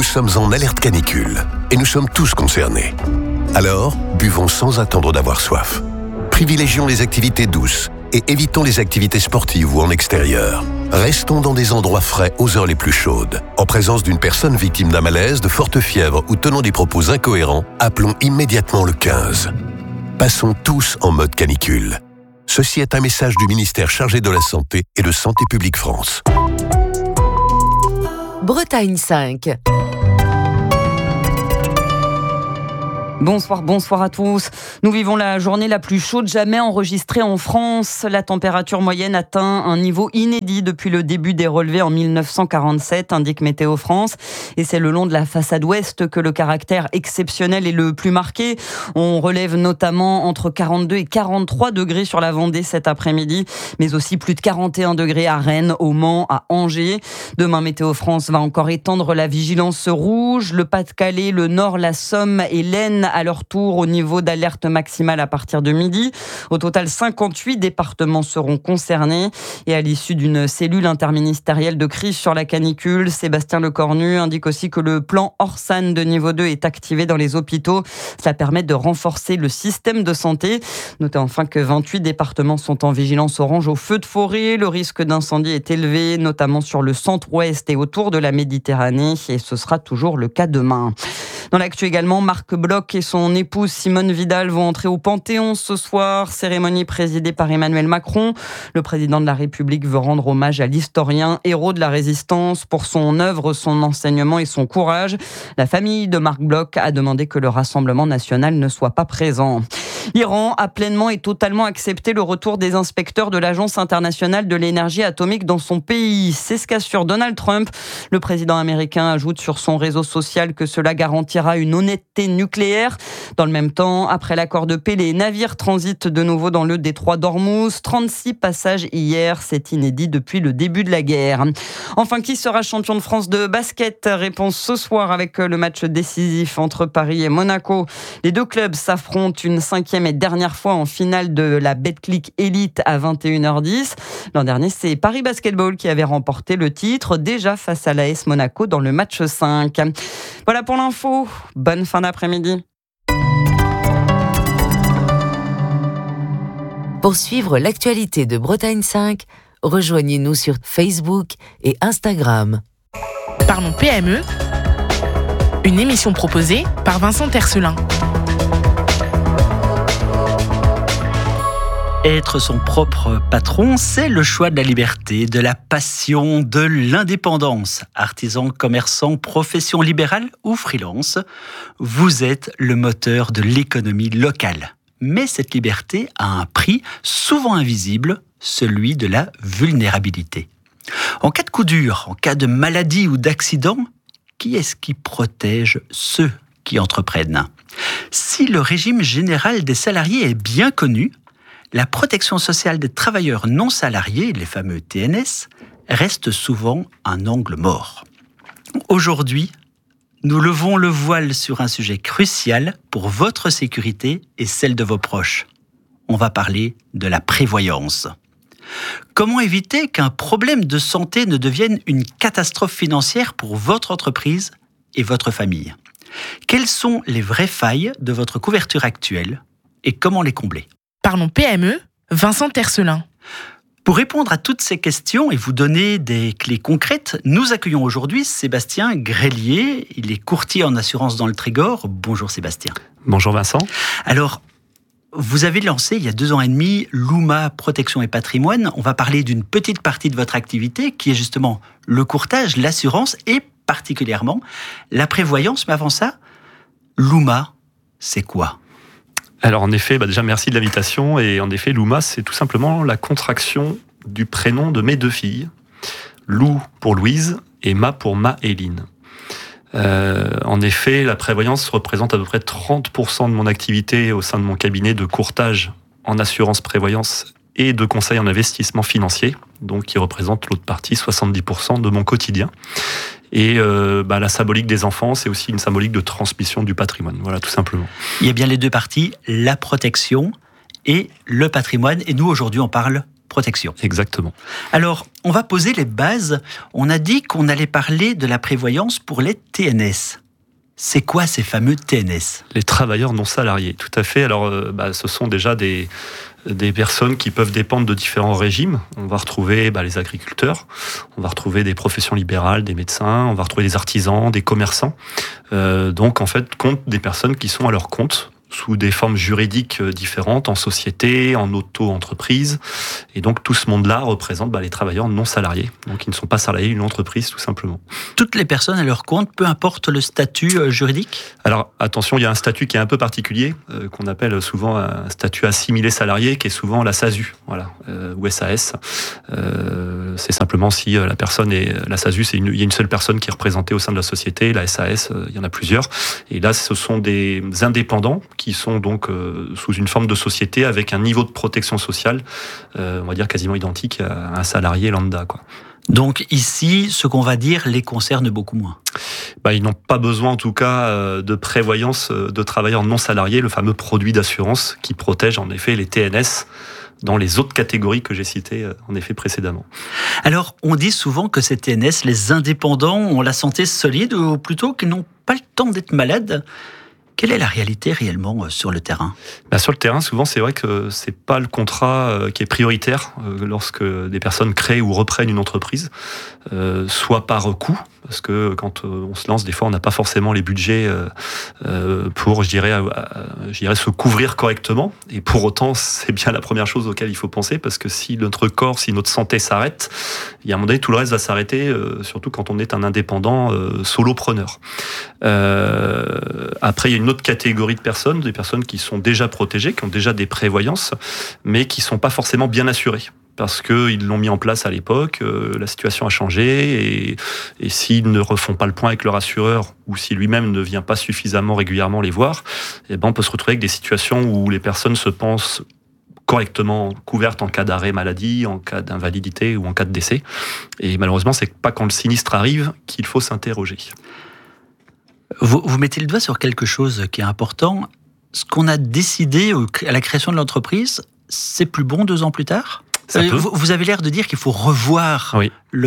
sommes en alerte canicule et nous sommes tous concernés. Alors, buvons sans attendre d'avoir soif. Privilégions les activités douces et évitons les activités sportives ou en extérieur. Restons dans des endroits frais aux heures les plus chaudes. En présence d'une personne victime d'un malaise, de forte fièvre ou tenant des propos incohérents, appelons immédiatement le 15. Passons tous en mode canicule. Ceci est un message du ministère chargé de la Santé et de Santé publique France. Bretagne 5. Bonsoir à tous. Nous vivons la journée la plus chaude jamais enregistrée en France. La température moyenne atteint un niveau inédit depuis le début des relevés en 1947, indique Météo France. Et c'est le long de la façade ouest que le caractère exceptionnel est le plus marqué. On relève notamment entre 42 et 43 degrés sur la Vendée cet après-midi, mais aussi plus de 41 degrés à Rennes, au Mans, à Angers. Demain, Météo France va encore étendre la vigilance rouge. Le Pas-de-Calais, le Nord, la Somme et l'Aisne à leur tour au niveau d'alerte maximale à partir de midi. Au total, 58 départements seront concernés. Et à l'issue d'une cellule interministérielle de crise sur la canicule, Sébastien Lecornu indique aussi que le plan Orsan de niveau 2 est activé dans les hôpitaux. Cela permet de renforcer le système de santé. Notez enfin que 28 départements sont en vigilance orange au feu de forêt. Le risque d'incendie est élevé, notamment sur le centre-ouest et autour de la Méditerranée. Et ce sera toujours le cas demain. Dans l'actu également, Marc Bloch et son épouse Simone Vidal vont entrer au Panthéon ce soir. Cérémonie présidée par Emmanuel Macron. Le président de la République veut rendre hommage à l'historien, héros de la résistance, pour son œuvre, son enseignement et son courage. La famille de Marc Bloch a demandé que le Rassemblement national ne soit pas présent. L'Iran a pleinement et totalement accepté le retour des inspecteurs de l'Agence internationale de l'énergie atomique dans son pays. C'est ce qu'assure Donald Trump. Le président américain ajoute sur son réseau social que cela garantira une honnêteté nucléaire. Dans le même temps, après l'accord de paix, les navires transitent de nouveau dans le détroit d'Ormuz. 36 passages hier, c'est inédit depuis le début de la guerre. Enfin, qui sera champion de France de basket ? Réponse ce soir avec le match décisif entre Paris et Monaco. Les deux clubs s'affrontent une 5e et dernière fois en finale de la Betclic Elite à 21h10. L'an dernier, c'est Paris Basketball qui avait remporté le titre, déjà face à l'AS Monaco dans le match 5. Voilà pour l'info. Bonne fin d'après-midi. Pour suivre l'actualité de Bretagne 5, rejoignez-nous sur Facebook et Instagram. Parlons PME, une émission proposée par Vincent Tercelin. Être son propre patron, c'est le choix de la liberté, de la passion, de l'indépendance. Artisan, commerçant, profession libérale ou freelance, vous êtes le moteur de l'économie locale. Mais cette liberté a un prix souvent invisible, celui de la vulnérabilité. En cas de coup dur, en cas de maladie ou d'accident, qui est-ce qui protège ceux qui entreprennent ? Si le régime général des salariés est bien connu, la protection sociale des travailleurs non salariés, les fameux TNS, reste souvent un angle mort. Aujourd'hui, nous levons le voile sur un sujet crucial pour votre sécurité et celle de vos proches. On va parler de la prévoyance. Comment éviter qu'un problème de santé ne devienne une catastrophe financière pour votre entreprise et votre famille ? Quelles sont les vraies failles de votre couverture actuelle et comment les combler ? Parlons PME, Vincent Tercelin. Pour répondre à toutes ces questions et vous donner des clés concrètes, nous accueillons aujourd'hui Sébastien Grelier. Il est courtier en assurance dans le Trégor. Bonjour Sébastien. Bonjour Vincent. Alors, vous avez lancé il y a 2 ans et demi Luma Protection et Patrimoine. On va parler d'une petite partie de votre activité qui est justement le courtage, l'assurance et particulièrement la prévoyance. Mais avant ça, Luma, c'est quoi ? Alors en effet, déjà merci de l'invitation. Et en effet, Luma, c'est tout simplement la contraction du prénom de mes 2 filles. Lou pour Louise et Ma pour Maëline. En effet, la prévoyance représente à peu près 30% de mon activité au sein de mon cabinet de courtage en assurance prévoyance et de conseil en investissement financier, donc qui représente l'autre partie, 70% de mon quotidien. Et la symbolique des enfants, c'est aussi une symbolique de transmission du patrimoine. Voilà, tout simplement. Il y a bien les 2 parties, la protection et le patrimoine. Et nous, aujourd'hui, on parle protection. Exactement. Alors, on va poser les bases. On a dit qu'on allait parler de la prévoyance pour les TNS. C'est quoi ces fameux TNS ? Les travailleurs non salariés, tout à fait. Alors, ce sont déjà des personnes qui peuvent dépendre de différents régimes. On va retrouver les agriculteurs, on va retrouver des professions libérales, des médecins, on va retrouver des artisans, des commerçants. Donc, en fait, compte des personnes qui sont à leur compte, sous des formes juridiques différentes, en société, en auto-entreprise. Et donc, tout ce monde-là représente les travailleurs non salariés. Donc, ils ne sont pas salariés d'une entreprise, tout simplement. Toutes les personnes à leur compte, peu importe le statut juridique ? Alors, attention, il y a un statut qui est un peu particulier, qu'on appelle souvent un statut assimilé salarié, qui est souvent la SASU, ou SAS. C'est simplement si la personne est... La SASU, il y a une seule personne qui est représentée au sein de la société. La SAS, il y en a plusieurs. Et là, ce sont des indépendants qui sont donc sous une forme de société avec un niveau de protection sociale, on va dire quasiment identique à un salarié lambda, quoi. Donc ici, ce qu'on va dire les concerne beaucoup moins. Ils n'ont pas besoin en tout cas de prévoyance de travailleurs non salariés, le fameux produit d'assurance qui protège en effet les TNS dans les autres catégories que j'ai citées en effet précédemment. Alors, on dit souvent que ces TNS, les indépendants, ont la santé solide, ou plutôt qu'ils n'ont pas le temps d'être malades. Quelle est la réalité réellement sur le terrain ? Sur le terrain, souvent, c'est vrai que c'est pas le contrat qui est prioritaire lorsque des personnes créent ou reprennent une entreprise, soit par coût, parce que quand on se lance, des fois, on n'a pas forcément les budgets pour, je dirais, se couvrir correctement. Et pour autant, c'est bien la première chose auquel il faut penser, parce que si notre corps, si notre santé s'arrête, il y a un moment donné, tout le reste va s'arrêter, surtout quand on est un indépendant solopreneur. Après, il y a une autre catégorie de personnes, des personnes qui sont déjà protégées, qui ont déjà des prévoyances, mais qui sont pas forcément bien assurées. Parce qu'ils l'ont mis en place à l'époque, la situation a changé, et s'ils ne refont pas le point avec leur assureur, ou si lui-même ne vient pas suffisamment régulièrement les voir, on peut se retrouver avec des situations où les personnes se pensent correctement couvertes en cas d'arrêt maladie, en cas d'invalidité ou en cas de décès. Et malheureusement, c'est pas quand le sinistre arrive qu'il faut s'interroger. Vous mettez le doigt sur quelque chose qui est important. Ce qu'on a décidé à la création de l'entreprise, c'est plus bon 2 ans plus tard ? Vous avez l'air de dire qu'il faut revoir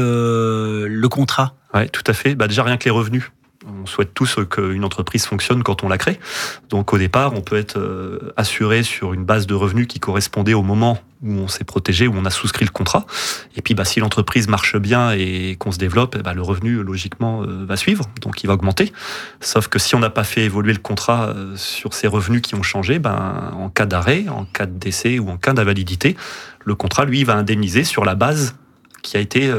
le contrat. Oui, tout à fait. Déjà, rien que les revenus. On souhaite tous qu'une entreprise fonctionne quand on la crée. Donc au départ, on peut être assuré sur une base de revenus qui correspondait au moment où on s'est protégé, où on a souscrit le contrat. Et puis si l'entreprise marche bien et qu'on se développe, le revenu logiquement va suivre, donc il va augmenter. Sauf que si on n'a pas fait évoluer le contrat sur ces revenus qui ont changé, en cas d'arrêt, en cas de décès ou en cas d'invalidité, le contrat, lui, va indemniser sur la base qui a été,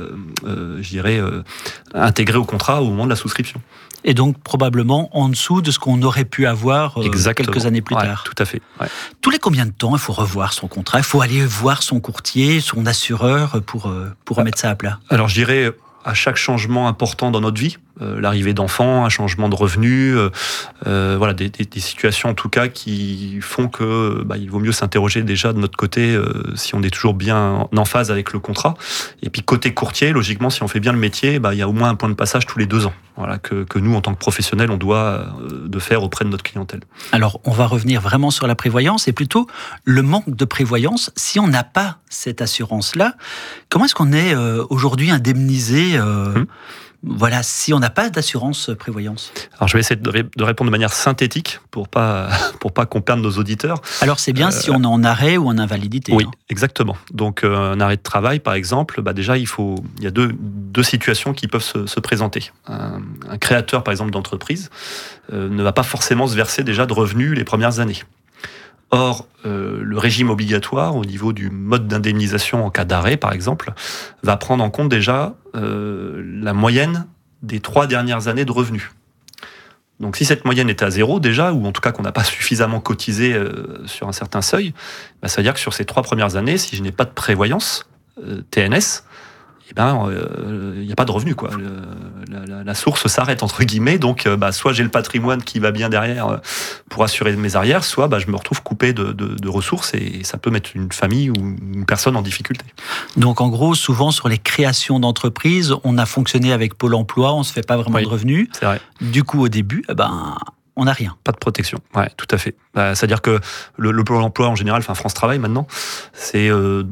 intégré au contrat au moment de la souscription. Et donc probablement en dessous de ce qu'on aurait pu avoir quelques années plus tard. Tout à fait. Ouais. Tous les combien de temps il faut revoir son contrat ? Il faut aller voir son courtier, son assureur pour remettre ça à plat ? Alors je dirais à chaque changement important dans notre vie, l'arrivée d'enfants, un changement de revenus, des situations en tout cas qui font que il vaut mieux s'interroger déjà de notre côté si on est toujours bien en phase avec le contrat. Et puis côté courtier, logiquement, si on fait bien le métier, il y a au moins un point de passage tous les 2 ans. Voilà, que nous, en tant que professionnels, on doit de faire auprès de notre clientèle. Alors, on va revenir vraiment sur la prévoyance et plutôt le manque de prévoyance. Si on n'a pas cette assurance-là, comment est-ce qu'on est aujourd'hui indemnisé si on n'a pas d'assurance prévoyance? Alors, je vais essayer de répondre de manière synthétique pour pas qu'on perde nos auditeurs. Alors, c'est bien si on est en arrêt ou en invalidité. Oui, exactement. Donc, un arrêt de travail, par exemple, déjà, il y a deux situations qui peuvent se présenter. Un créateur, par exemple, d'entreprise ne va pas forcément se verser déjà de revenus les premières années. Or, le régime obligatoire, au niveau du mode d'indemnisation en cas d'arrêt, par exemple, va prendre en compte déjà la moyenne des 3 dernières années de revenus. Donc, si cette moyenne était à 0 déjà, ou en tout cas qu'on n'a pas suffisamment cotisé sur un certain seuil, ça veut dire que sur ces 3 premières années, si je n'ai pas de prévoyance, TNS, il n'y a pas de revenu, quoi. La source s'arrête, entre guillemets. Donc, soit j'ai le patrimoine qui va bien derrière pour assurer mes arrières, soit je me retrouve coupé de ressources et ça peut mettre une famille ou une personne en difficulté. Donc, en gros, souvent sur les créations d'entreprises, on a fonctionné avec Pôle emploi, on ne se fait pas vraiment de revenus. C'est vrai. Du coup, au début, on n'a rien. Pas de protection, ouais, tout à fait. C'est-à-dire que le Pôle emploi en général, enfin France Travail maintenant, c'est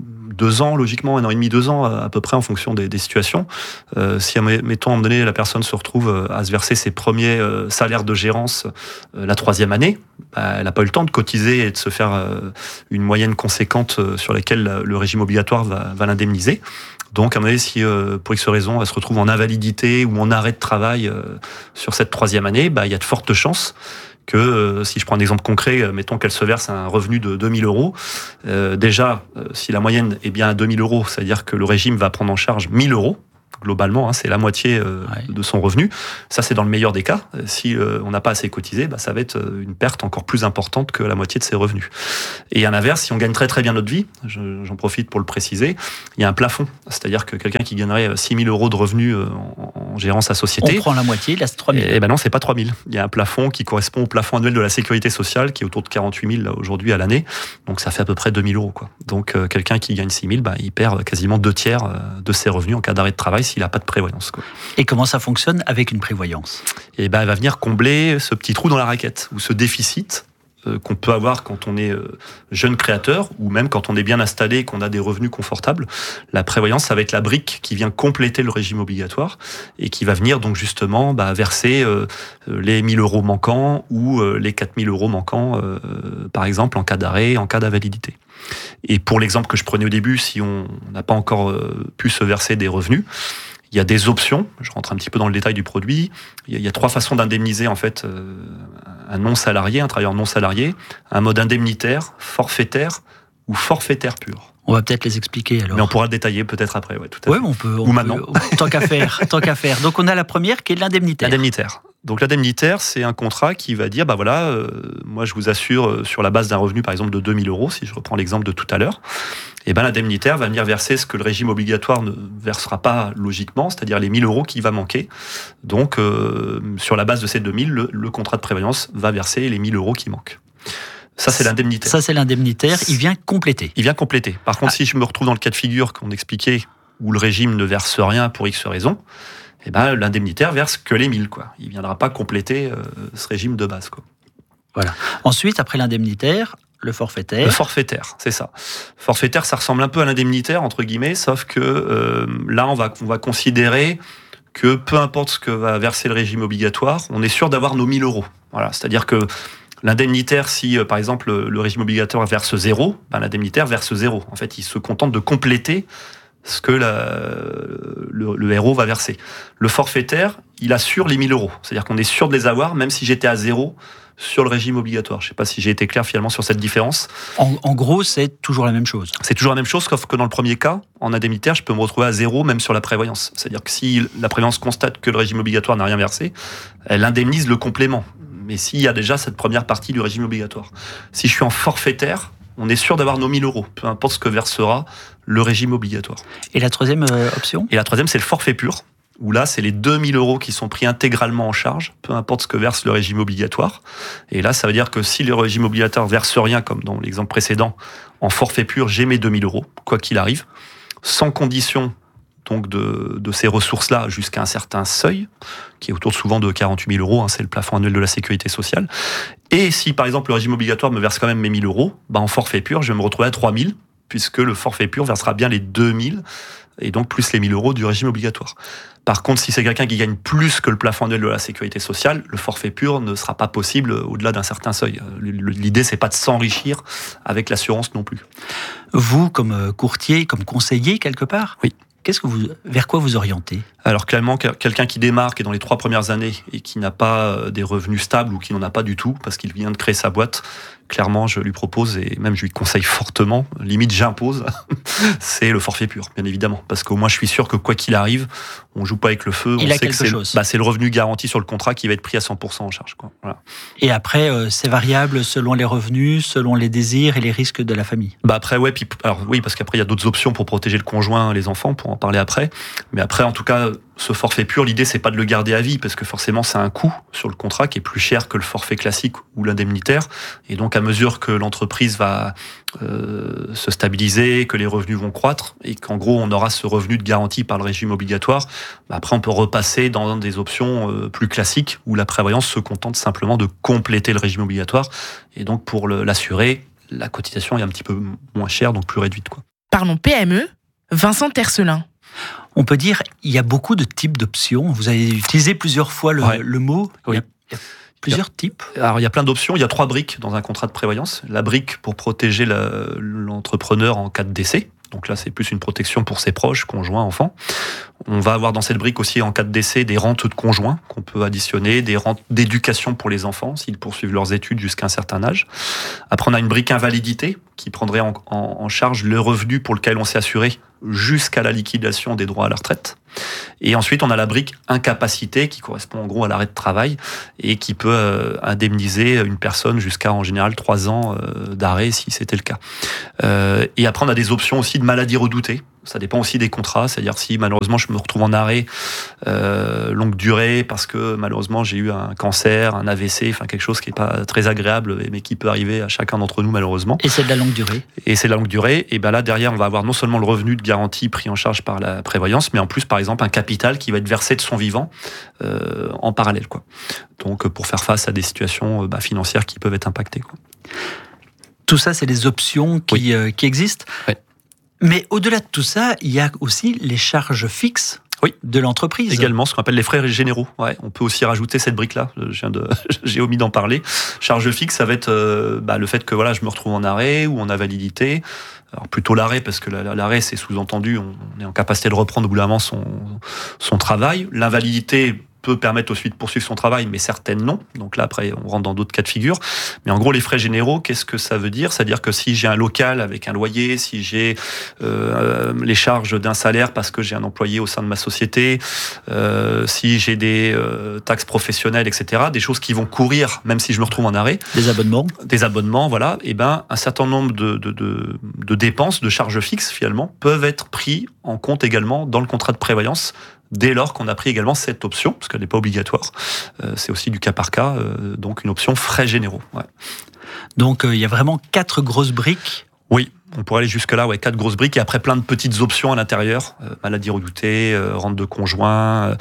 2 ans, logiquement, 1 an et demi, 2 ans à peu près en fonction des situations. Si, mettons, à un moment donné, la personne se retrouve à se verser ses premiers salaires de gérance la 3e année, elle n'a pas eu le temps de cotiser et de se faire une moyenne conséquente sur laquelle le régime obligatoire va l'indemniser. Donc, à un moment donné, si pour X raison, elle se retrouve en invalidité ou en arrêt de travail sur cette 3e année, il y a de fortes chances que, si je prends un exemple concret, mettons qu'elle se verse un revenu de 2 000 euros. Déjà, si la moyenne est bien à 2 000 euros, c'est-à-dire que le régime va prendre en charge 1 000 euros. Globalement, c'est la moitié de son revenu. Ça, c'est dans le meilleur des cas. Si on n'a pas assez cotisé, ça va être une perte encore plus importante que la moitié de ses revenus. Et à l'inverse, si on gagne très très bien notre vie, j'en profite pour le préciser, il y a un plafond. C'est-à-dire que quelqu'un qui gagnerait 6 000 euros de revenus en gérant sa société... On prend la moitié, il reste 3 000. Et non, c'est pas 3 000. Il y a un plafond qui correspond au plafond annuel de la sécurité sociale, qui est autour de 48 000 aujourd'hui à l'année. Donc ça fait à peu près 2 000 euros. Donc quelqu'un qui gagne 6 000, il perd quasiment 2/3 de ses revenus en cas d'arrêt de travail s'il n'a pas de prévoyance. Et comment ça fonctionne avec une prévoyance ? Et elle va venir combler ce petit trou dans la raquette, ou ce déficit qu'on peut avoir quand on est jeune créateur, ou même quand on est bien installé et qu'on a des revenus confortables. La prévoyance, ça va être la brique qui vient compléter le régime obligatoire et qui va venir donc justement verser les 1 000 euros manquants ou les 4 000 euros manquants, par exemple, en cas d'arrêt, en cas d'invalidité. Et pour l'exemple que je prenais au début, si on n'a pas encore pu se verser des revenus, il y a des options. Je rentre un petit peu dans le détail du produit. Il y a 3 façons d'indemniser en fait un non-salarié, un travailleur non-salarié, un mode indemnitaire, forfaitaire ou forfaitaire pur. On va peut-être les expliquer alors. Mais on pourra le détailler peut-être après. Ouais, tout à fait. On peut. Ou maintenant. Tant qu'à faire. Donc on a la première qui est l'indemnitaire. L'indemnitaire. Donc l'indemnitaire, c'est un contrat qui va dire, moi je vous assure sur la base d'un revenu par exemple de 2 000 euros, si je reprends l'exemple de tout à l'heure, et l'indemnitaire va venir verser ce que le régime obligatoire ne versera pas logiquement, c'est-à-dire les 1 000 euros qui va manquer. Donc sur la base de ces 2 000, le contrat de prévoyance va verser les 1 000 euros qui manquent. Ça, c'est l'indemnitaire. Ça, c'est l'indemnitaire. Il vient compléter. Par contre, si je me retrouve dans le cas de figure qu'on expliquait, où le régime ne verse rien pour X raison, l'indemnitaire verse que les 1 000. Il ne viendra pas compléter ce régime de base. Voilà. Ensuite, après l'indemnitaire, le forfaitaire. Le forfaitaire, c'est ça. Forfaitaire, ça ressemble un peu à l'indemnitaire, entre guillemets, sauf que là, on va considérer que peu importe ce que va verser le régime obligatoire, on est sûr d'avoir nos 1 000 euros. Voilà. C'est-à-dire que l'indemnitaire, si par exemple le régime obligatoire verse 0, l'indemnitaire verse 0. En fait, il se contente de compléter ce que le RO va verser. Le forfaitaire, il assure les 1 000 euros. C'est-à-dire qu'on est sûr de les avoir, même si j'étais à 0 sur le régime obligatoire. Je ne sais pas si j'ai été clair finalement sur cette différence. En gros, c'est toujours la même chose. C'est toujours la même chose, sauf que dans le premier cas, en indemnitaire, je peux me retrouver à 0 même sur la prévoyance. C'est-à-dire que si la prévoyance constate que le régime obligatoire n'a rien versé, elle indemnise le complément. Mais s'il y a déjà cette première partie du régime obligatoire. Si je suis en forfaitaire, on est sûr d'avoir nos 1 000 euros, peu importe ce que versera le régime obligatoire. Et la troisième option ? Et la troisième, c'est le forfait pur, où là, c'est les 2 000 euros qui sont pris intégralement en charge, peu importe ce que verse le régime obligatoire. Et là, ça veut dire que si le régime obligatoire verse rien, comme dans l'exemple précédent, en forfait pur, j'ai mes 2 000 euros, quoi qu'il arrive, sans condition donc de ces ressources-là jusqu'à un certain seuil, qui est autour souvent de 48 000 euros, c'est le plafond annuel de la sécurité sociale. Et si, par exemple, le régime obligatoire me verse quand même mes 1 000 euros, en forfait pur, je vais me retrouver à 3 000, puisque le forfait pur versera bien les 2 000, et donc plus les 1 000 euros du régime obligatoire. Par contre, si c'est quelqu'un qui gagne plus que le plafond annuel de la sécurité sociale, le forfait pur ne sera pas possible au-delà d'un certain seuil. L'idée, c'est pas de s'enrichir avec l'assurance non plus. Vous, comme courtier, comme conseiller quelque part ? Oui. Vers quoi vous orientez ? Alors clairement, quelqu'un qui démarre, qui est dans les 3 premières années et qui n'a pas des revenus stables ou qui n'en a pas du tout parce qu'il vient de créer sa boîte, clairement je lui propose et même je lui conseille fortement, limite j'impose, c'est le forfait pur, bien évidemment. Parce qu'au moins je suis sûr que quoi qu'il arrive, on joue pas avec le feu. Il a quelque chose. C'est le revenu garanti sur le contrat qui va être pris à 100% en charge. Voilà. Et après, c'est variable selon les revenus, selon les désirs et les risques de la famille. Après, oui, parce qu'après il y a d'autres options pour protéger le conjoint, les enfants, pour en parler après. Mais après, en tout cas, ce forfait pur, l'idée, c'est pas de le garder à vie, parce que forcément, c'est un coût sur le contrat qui est plus cher que le forfait classique ou l'indemnitaire. Et donc, à mesure que l'entreprise va se stabiliser, que les revenus vont croître, et qu'en gros, on aura ce revenu de garantie par le régime obligatoire, après, on peut repasser dans des options plus classiques, où la prévoyance se contente simplement de compléter le régime obligatoire. Et donc, pour l'assuré, la cotisation est un petit peu moins chère, donc plus réduite, quoi. Parlons PME, Vincent Tercelin. On peut dire qu'il y a beaucoup de types d'options. Vous avez utilisé plusieurs fois le mot. Oui. Il y a plusieurs types. Alors, il y a plein d'options. Il y a 3 briques dans un contrat de prévoyance. La brique pour protéger l'entrepreneur en cas de décès. Donc là, c'est plus une protection pour ses proches, conjoints, enfants. On va avoir dans cette brique aussi, en cas de décès, des rentes de conjoints qu'on peut additionner, des rentes d'éducation pour les enfants, s'ils poursuivent leurs études jusqu'à un certain âge. Après, on a une brique invalidité qui prendrait en charge le revenu pour lequel on s'est assuré jusqu'à la liquidation des droits à la retraite. Et ensuite, on a la brique incapacité qui correspond en gros à l'arrêt de travail et qui peut indemniser une personne jusqu'à en général 3 ans d'arrêt si c'était le cas. Et après, on a des options aussi de maladie redoutée. Ça dépend aussi des contrats, c'est-à-dire si malheureusement je me retrouve en arrêt longue durée parce que malheureusement j'ai eu un cancer, un AVC, enfin quelque chose qui n'est pas très agréable mais qui peut arriver à chacun d'entre nous malheureusement. Et c'est de la longue durée. Et c'est de la longue durée. Et ben là derrière on va avoir non seulement le revenu de garantie pris en charge par la prévoyance, mais en plus par exemple un capital qui va être versé de son vivant en parallèle, quoi. Donc pour faire face à des situations financières qui peuvent être impactées, quoi. Tout ça, c'est des options qui existent. Oui. Mais au-delà de tout ça, il y a aussi les charges fixes de l'entreprise. Également, ce qu'on appelle les frais généraux. Ouais, on peut aussi rajouter cette brique-là. J'ai omis d'en parler. Charge fixe, ça va être le fait que je me retrouve en arrêt ou en invalidité. Alors plutôt l'arrêt, parce que l'arrêt, c'est sous-entendu, on est en capacité de reprendre au bout d'un moment son travail. L'invalidité peut permettre aussi de poursuivre son travail, mais certaines non. Donc là, après, on rentre dans d'autres cas de figure. Mais en gros, les frais généraux, qu'est-ce que ça veut dire ? C'est-à-dire que si j'ai un local avec un loyer, si j'ai les charges d'un salaire parce que j'ai un employé au sein de ma société, si j'ai des taxes professionnelles, etc., des choses qui vont courir, même si je me retrouve en arrêt. Des abonnements, voilà. Et un certain nombre de dépenses, de charges fixes, finalement, peuvent être pris en compte également dans le contrat de prévoyance, dès lors qu'on a pris également cette option, parce qu'elle n'est pas obligatoire. C'est aussi du cas par cas, donc une option frais généraux. Ouais. Donc il y a vraiment 4 grosses briques. Oui, on pourrait aller jusque-là, 4 grosses briques, et après plein de petites options à l'intérieur, maladie redoutée, rente de conjoint.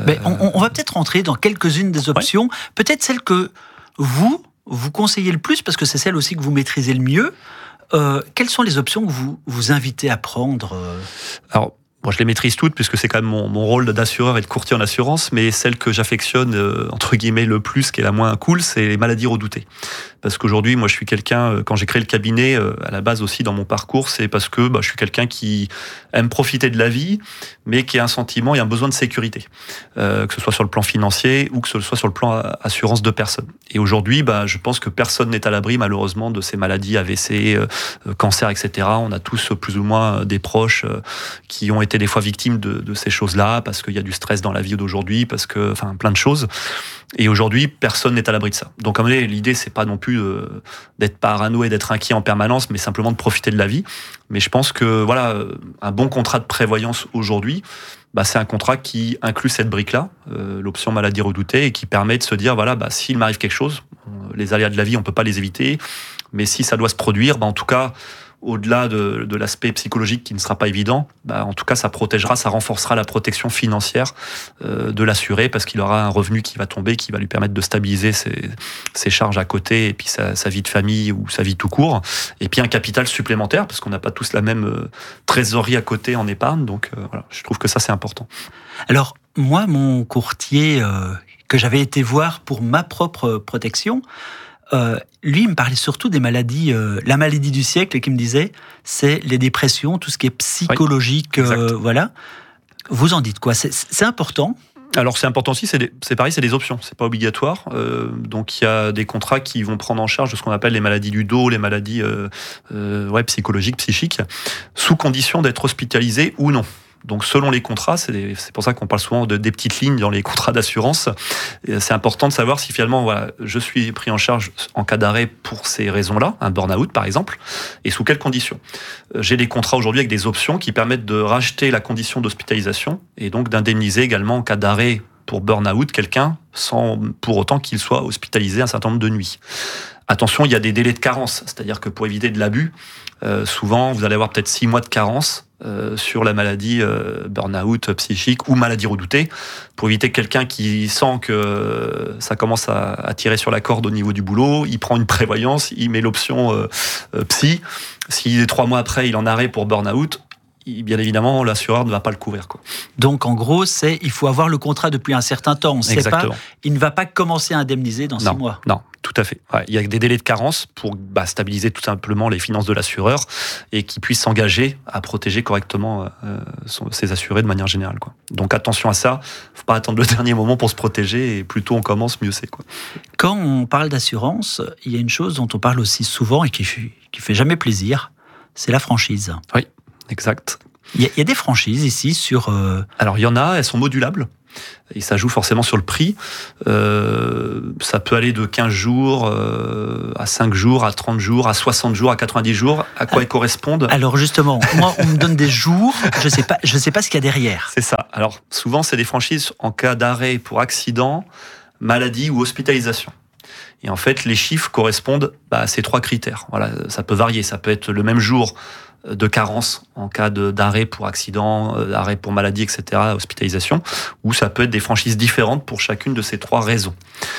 On va peut-être rentrer dans quelques-unes des options, peut-être celles que vous conseillez le plus, parce que c'est celle aussi que vous maîtrisez le mieux. Quelles sont les options que vous invitez à prendre ? Alors, moi, je les maîtrise toutes, puisque c'est quand même mon rôle d'assureur et de courtier en assurance, mais celle que j'affectionne, entre guillemets, le plus, qui est la moins cool, c'est les maladies redoutées. Parce qu'aujourd'hui, moi, je suis quelqu'un, quand j'ai créé le cabinet, à la base aussi dans mon parcours, c'est parce que je suis quelqu'un qui aime profiter de la vie, mais qui a un sentiment et un besoin de sécurité. Que ce soit sur le plan financier ou que ce soit sur le plan assurance de personnes. Et aujourd'hui, je pense que personne n'est à l'abri, malheureusement, de ces maladies AVC, cancer, etc. On a tous plus ou moins des proches qui ont été des fois victimes de ces choses-là, parce qu'il y a du stress dans la vie d'aujourd'hui, parce que, plein de choses. Et aujourd'hui, personne n'est à l'abri de ça. Donc, à un moment donné, l'idée, c'est pas non plus d'être parano et d'être inquiet en permanence, mais simplement de profiter de la vie. Mais je pense que, un bon contrat de prévoyance aujourd'hui, c'est un contrat qui inclut cette brique-là, l'option maladie redoutée, et qui permet de se dire, s'il m'arrive quelque chose, les aléas de la vie, on peut pas les éviter, mais si ça doit se produire, en tout cas, au-delà de l'aspect psychologique qui ne sera pas évident, en tout cas, ça protégera, ça renforcera la protection financière de l'assuré, parce qu'il aura un revenu qui va tomber, qui va lui permettre de stabiliser ses charges à côté, et puis sa vie de famille ou sa vie tout court, et puis un capital supplémentaire, parce qu'on n'a pas tous la même trésorerie à côté en épargne, donc je trouve que ça, c'est important. Alors, moi, mon courtier que j'avais été voir pour ma propre protection, lui, il me parlait surtout des maladies, la maladie du siècle, et qui me disait, c'est les dépressions, tout ce qui est psychologique, voilà. Vous en dites quoi ? C'est important ? Alors c'est important aussi, c'est pareil, c'est des options, c'est pas obligatoire. Donc il y a des contrats qui vont prendre en charge de ce qu'on appelle les maladies du dos, les maladies psychologiques, psychiques, sous condition d'être hospitalisé ou non. Donc selon les contrats, c'est pour ça qu'on parle souvent des petites lignes dans les contrats d'assurance. Et c'est important de savoir si finalement je suis pris en charge en cas d'arrêt pour ces raisons-là, un burn-out par exemple, et sous quelles conditions. J'ai des contrats aujourd'hui avec des options qui permettent de racheter la condition d'hospitalisation et donc d'indemniser également en cas d'arrêt pour burn-out quelqu'un sans pour autant qu'il soit hospitalisé un certain nombre de nuits. Attention, il y a des délais de carence, c'est-à-dire que pour éviter de l'abus, souvent vous allez avoir peut-être 6 mois de carence sur la maladie burn-out psychique ou maladie redoutée, pour éviter que quelqu'un qui sent que ça commence à tirer sur la corde au niveau du boulot, il prend une prévoyance, il met l'option psy, si 3 mois après il en arrêt pour burn-out, bien évidemment, l'assureur ne va pas le couvrir, quoi. Donc, en gros, il faut avoir le contrat depuis un certain temps. Il ne va pas commencer à indemniser dans 6 mois. Non, tout à fait. Ouais, il y a des délais de carence pour stabiliser tout simplement les finances de l'assureur et qu'il puisse s'engager à protéger correctement ses assurés de manière générale, quoi. Donc, attention à ça. Il ne faut pas attendre le dernier moment pour se protéger et plus tôt on commence, mieux c'est, quoi. Quand on parle d'assurance, il y a une chose dont on parle aussi souvent et qui fait jamais plaisir, c'est la franchise. Oui. Exact. Il y a des franchises ici sur... Alors, il y en a, elles sont modulables. Et ça joue forcément sur le prix. Ça peut aller de 15 jours à 5 jours, à 30 jours, à 60 jours, à 90 jours. À quoi elles correspondent ? Alors justement, moi, on me donne des jours, je sais pas ce qu'il y a derrière. C'est ça. Alors, souvent, c'est des franchises en cas d'arrêt pour accident, maladie ou hospitalisation. Et en fait, les chiffres correspondent à ces 3 critères. Voilà, ça peut varier. Ça peut être le même jour de carence en cas d'arrêt pour accident, arrêt pour maladie, etc., hospitalisation, ou ça peut être des franchises différentes pour chacune de ces 3 raisons.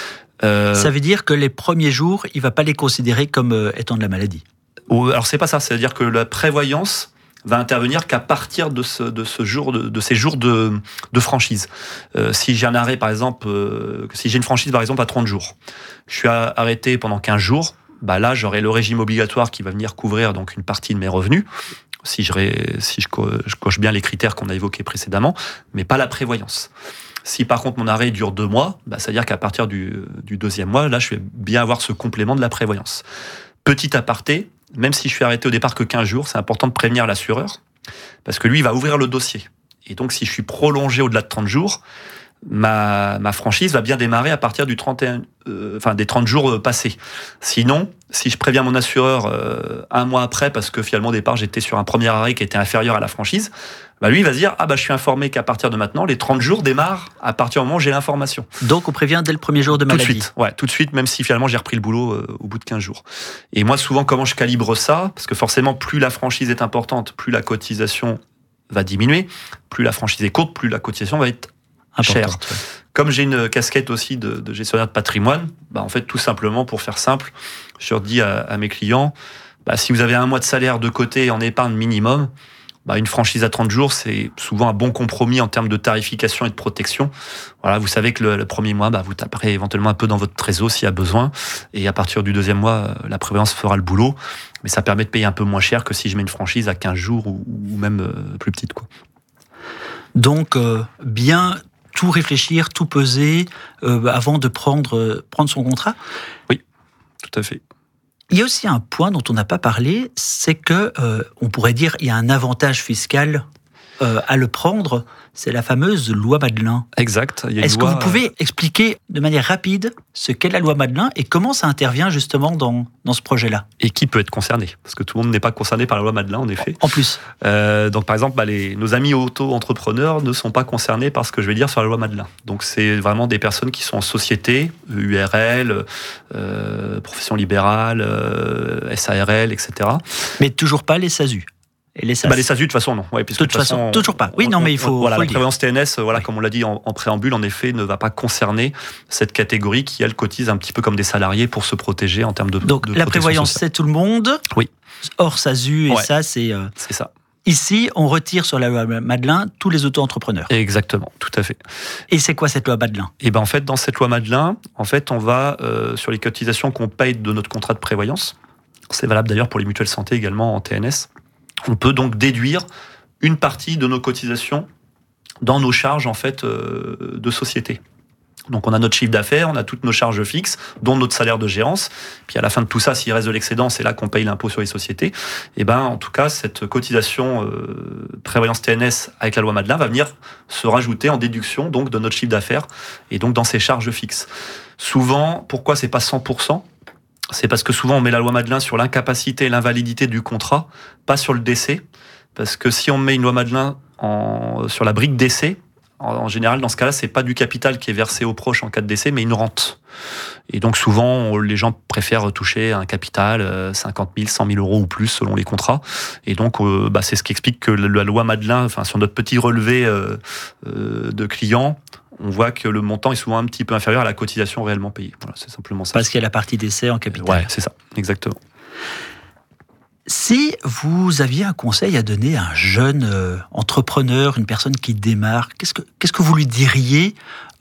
Ça veut dire que les premiers jours, il ne va pas les considérer comme étant de la maladie. Alors c'est pas ça, c'est-à-dire que la prévoyance va intervenir qu'à partir de ces jours de franchise. Si j'ai un arrêt, par exemple, si j'ai une franchise par exemple à 30 jours, je suis arrêté pendant 15 jours, là, j'aurai le régime obligatoire qui va venir couvrir donc une partie de mes revenus, si je coche bien les critères qu'on a évoqués précédemment, mais pas la prévoyance. Si par contre mon arrêt dure 2 mois, c'est-à-dire qu'à partir du 2e mois, là, je vais bien avoir ce complément de la prévoyance. Petit aparté, même si je suis arrêté au départ que 15 jours, c'est important de prévenir l'assureur, parce que lui, il va ouvrir le dossier. Et donc, si je suis prolongé au-delà de 30 jours, ma franchise va bien démarrer à partir des 30 jours passés. Sinon, si je préviens mon assureur 1 mois après, parce que finalement au départ j'étais sur un premier arrêt qui était inférieur à la franchise, lui il va se dire je suis informé qu'à partir de maintenant les 30 jours démarrent à partir du moment où j'ai l'information. Donc on prévient dès le premier jour de maladie. Tout de suite, même si finalement j'ai repris le boulot au bout de 15 jours. Et moi souvent comment je calibre ça, parce que forcément plus la franchise est importante, plus la cotisation va diminuer, plus la franchise est courte, plus la cotisation va être cher. Ouais. Comme j'ai une casquette aussi de gestionnaire de patrimoine, en fait, tout simplement, pour faire simple, je leur dis à mes clients, si vous avez 1 mois de salaire de côté en épargne minimum, une franchise à 30 jours, c'est souvent un bon compromis en termes de tarification et de protection. Voilà, vous savez que le premier mois, vous taperez éventuellement un peu dans votre trésor s'il y a besoin, et à partir du 2e mois, la prévoyance fera le boulot, mais ça permet de payer un peu moins cher que si je mets une franchise à 15 jours ou même plus petite, quoi. Donc, bien tout réfléchir, tout peser avant de prendre son contrat. Oui, tout à fait. Il y a aussi un point dont on n'a pas parlé, c'est que on pourrait dire il y a un avantage fiscal à le prendre, c'est la fameuse loi Madelin. Exact. Est-ce que vous pouvez expliquer de manière rapide ce qu'est la loi Madelin et comment ça intervient justement dans ce projet-là ? Et qui peut être concerné ? Parce que tout le monde n'est pas concerné par la loi Madelin, en effet. En plus. Donc par exemple, nos amis auto-entrepreneurs ne sont pas concernés par ce que je vais dire sur la loi Madelin. Donc c'est vraiment des personnes qui sont en société, URL, profession libérale, SARL, etc. Mais toujours pas les SASU. Et les SAS. Les SASU, de toute façon, non. Ouais, de toute façon, toujours pas. Oui, non, mais il faut. La prévoyance TNS, comme on l'a dit en préambule, en effet, ne va pas concerner cette catégorie qui, elle, cotise un petit peu comme des salariés pour se protéger en termes de. Donc, la prévoyance, c'est tout le monde. Oui. Hors SASU et ça, c'est. C'est ça. Ici, on retire sur la loi Madelin tous les auto-entrepreneurs. Exactement, tout à fait. Et c'est quoi cette loi Madelin ? Et en fait, dans cette loi Madelin, on va sur les cotisations qu'on paye de notre contrat de prévoyance. C'est valable d'ailleurs pour les mutuelles santé également en TNS. On peut donc déduire une partie de nos cotisations dans nos charges en fait de société. Donc on a notre chiffre d'affaires, on a toutes nos charges fixes, dont notre salaire de gérance. Puis à la fin de tout ça, s'il reste de l'excédent, c'est là qu'on paye l'impôt sur les sociétés. Et en tout cas, cette cotisation prévoyance TNS avec la loi Madelin va venir se rajouter en déduction donc de notre chiffre d'affaires et donc dans ces charges fixes. Souvent, pourquoi c'est pas 100%? C'est parce que souvent on met la loi Madelin sur l'incapacité et l'invalidité du contrat, pas sur le décès. Parce que si on met une loi Madelin sur la brique décès, en général, dans ce cas-là, c'est pas du capital qui est versé aux proches en cas de décès, mais une rente. Et donc souvent, les gens préfèrent toucher un capital, 50 000, 100 000 euros ou plus selon les contrats. Et donc, c'est ce qui explique que la loi Madelin, sur notre petit relevé de clients, on voit que le montant est souvent un petit peu inférieur à la cotisation réellement payée. Voilà, c'est simplement ça. Parce qu'il y a la partie décès en capital. Ouais, c'est ça, exactement. Si vous aviez un conseil à donner à un jeune entrepreneur, une personne qui démarre, qu'est-ce que vous lui diriez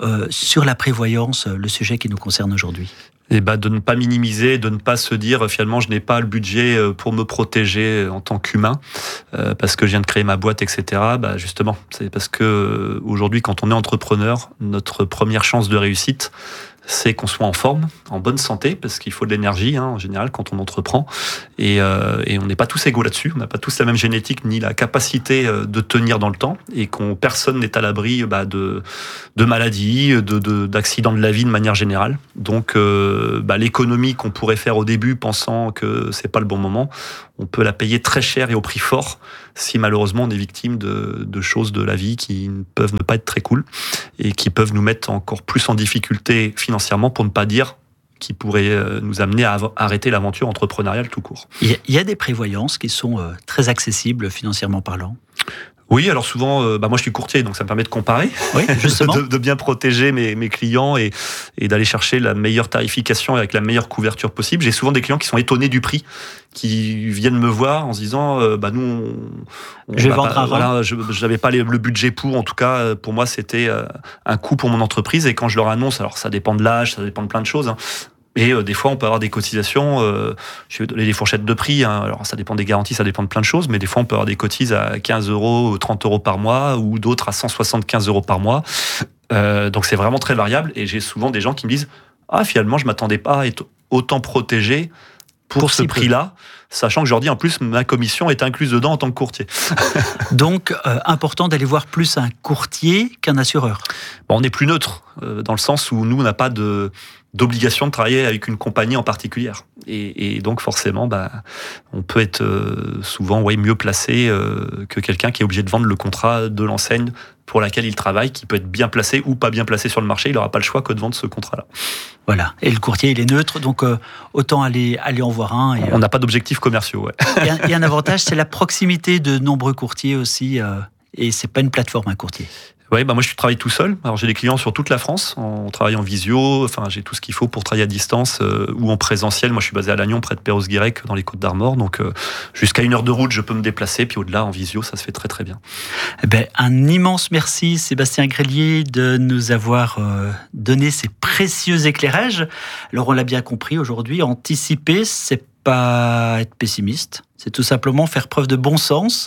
sur la prévoyance, le sujet qui nous concerne aujourd'hui ? De ne pas minimiser, de ne pas se dire finalement je n'ai pas le budget pour me protéger en tant qu'humain parce que je viens de créer ma boîte, etc. Justement, c'est parce que aujourd'hui, quand on est entrepreneur, notre première chance de réussite, c'est qu'on soit en forme, en bonne santé, parce qu'il faut de l'énergie en général quand on entreprend, et on n'est pas tous égaux là-dessus, on n'a pas tous la même génétique ni la capacité de tenir dans le temps, et personne n'est à l'abri de maladies, d'accidents de la vie de manière générale. Donc l'économie qu'on pourrait faire au début pensant que c'est pas le bon moment, on peut la payer très cher et au prix fort si malheureusement on est victime de choses de la vie qui peuvent ne pas être très cool et qui peuvent nous mettre encore plus en difficulté financièrement, pour ne pas dire qui pourrait nous amener à arrêter l'aventure entrepreneuriale tout court. Il y a des prévoyances qui sont très accessibles financièrement parlant. Oui, alors souvent, moi je suis courtier, donc ça me permet de comparer, justement. de bien protéger mes clients et d'aller chercher la meilleure tarification avec la meilleure couverture possible. J'ai souvent des clients qui sont étonnés du prix, qui viennent me voir en se disant nous, je vais vendre un voilà, je n'avais pas le budget pour, en tout cas pour moi c'était un coût pour mon entreprise, et quand je leur annonce, alors ça dépend de l'âge, ça dépend de plein de choses, et des fois, on peut avoir des cotisations, je vais donner des fourchettes de prix, alors ça dépend des garanties, ça dépend de plein de choses, mais des fois, on peut avoir des cotises à 15 euros, 30 euros par mois, ou d'autres à 175 euros par mois. Donc, c'est vraiment très variable, et j'ai souvent des gens qui me disent « Ah, finalement, je ne m'attendais pas à être autant protégé pour ce prix-là », sachant que je leur dis, en plus, ma commission est incluse dedans en tant que courtier. Donc, important d'aller voir plus un courtier qu'un assureur. On est plus neutre, dans le sens où nous, on n'a pas d'obligation de travailler avec une compagnie en particulier. Et donc, forcément, on peut être souvent mieux placé que quelqu'un qui est obligé de vendre le contrat de l'enseigne pour laquelle il travaille, qui peut être bien placé ou pas bien placé sur le marché. Il n'aura pas le choix que de vendre ce contrat-là. Voilà. Et le courtier, il est neutre, donc autant aller en voir un. On n'a pas d'objectifs commerciaux, ouais. Et un avantage, c'est la proximité de nombreux courtiers aussi. Et c'est pas une plateforme, un courtier. Oui, moi je travaille tout seul. Alors j'ai des clients sur toute la France. On travaille en visio. Enfin, j'ai tout ce qu'il faut pour travailler à distance ou en présentiel. Moi, je suis basé à Lannion, près de Perros-Guirec, dans les Côtes-d'Armor. Donc jusqu'à 1 heure de route, je peux me déplacer. Puis au-delà, en visio, ça se fait très très bien. Un immense merci, Sébastien Grelier, de nous avoir donné ces précieux éclairages. Alors on l'a bien compris aujourd'hui, anticiper, c'est pas être pessimiste. C'est tout simplement faire preuve de bon sens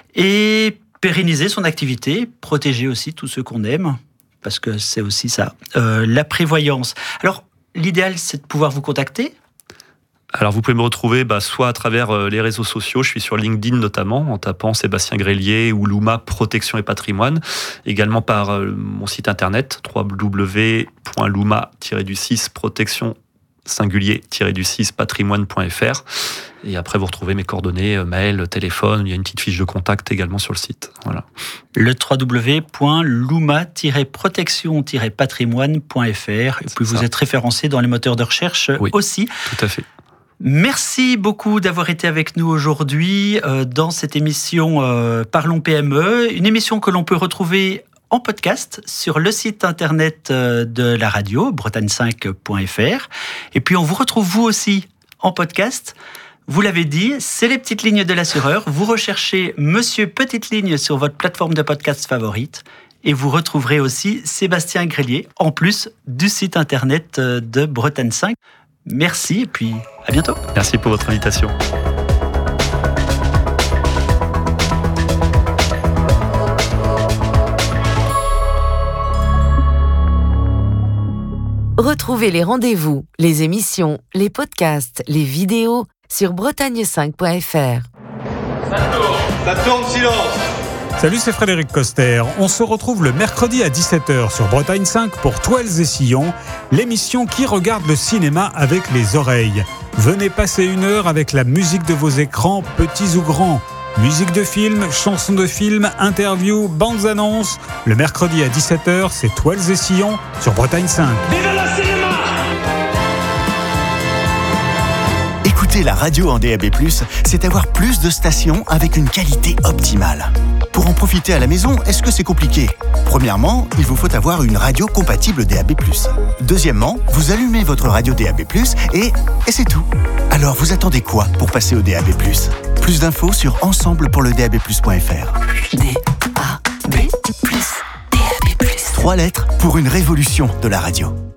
et pérenniser son activité, protéger aussi tous ceux qu'on aime, parce que c'est aussi ça, la prévoyance. Alors, l'idéal, c'est de pouvoir vous contacter. Alors, vous pouvez me retrouver soit à travers les réseaux sociaux, je suis sur LinkedIn notamment, en tapant Sébastien Grelier ou Luma Protection et Patrimoine, également par mon site internet, www.luma-protection singulier-du-6 patrimoine.fr, et après vous retrouvez mes coordonnées, mail, téléphone, il y a une petite fiche de contact également sur le site. Voilà. Le www.luma-protection-patrimoine.fr, et puis vous êtes référencé dans les moteurs de recherche aussi. Tout à fait. Merci beaucoup d'avoir été avec nous aujourd'hui dans cette émission Parlons PME, une émission que l'on peut retrouver en podcast sur le site internet de la radio, bretagne5.fr. Et puis on vous retrouve vous aussi en podcast. Vous l'avez dit, c'est les petites lignes de l'assureur. Vous recherchez Monsieur Petite Ligne sur votre plateforme de podcast favorite. Et vous retrouverez aussi Sébastien Grelier, en plus du site internet de Bretagne 5. Merci et puis à bientôt. Merci pour votre invitation. Retrouvez les rendez-vous, les émissions, les podcasts, les vidéos sur bretagne5.fr. Ça tourne, silence. Salut, c'est Frédéric Coster. On se retrouve le mercredi à 17h sur Bretagne 5 pour Toiles et Sillons, l'émission qui regarde le cinéma avec les oreilles. Venez passer une heure avec la musique de vos écrans, petits ou grands. Musique de film, chansons de film, interviews, bandes annonces. Le mercredi à 17h, c'est Toiles et Sillons sur Bretagne 5. Vive le cinéma! Écouter la radio en DAB+, c'est avoir plus de stations avec une qualité optimale. Pour en profiter à la maison, est-ce que c'est compliqué ? Premièrement, il vous faut avoir une radio compatible DAB+. Deuxièmement, vous allumez votre radio DAB+, et c'est tout. Alors vous attendez quoi pour passer au DAB+? Plus d'infos sur ensemblepourledab+.fr. DAB+. 3 lettres pour une révolution de la radio.